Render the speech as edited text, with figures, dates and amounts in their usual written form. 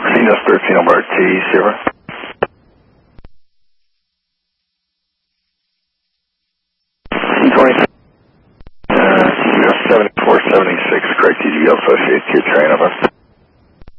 Casinos 13 over T, Sierra. T20, 7476, correct, TGL associated to your train, over.